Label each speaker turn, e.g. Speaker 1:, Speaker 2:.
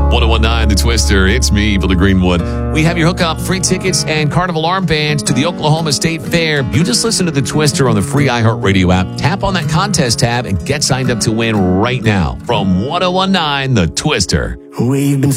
Speaker 1: 1019 The Twister. It's me, Billy Greenwood. We have your hookup, free tickets, and carnival armbands to the Oklahoma State Fair. You just listen to The Twister on the free iHeartRadio app. Tap on that contest tab and get signed up to win right now. From 1019 The Twister.
Speaker 2: We've been